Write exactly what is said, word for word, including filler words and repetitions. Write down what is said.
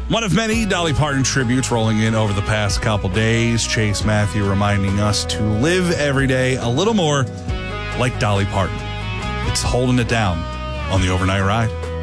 One of many Dolly Parton tributes rolling in over the past couple days. Chase Matthew reminding us to live every day a little more like Dolly Parton. It's holding it down on the overnight ride.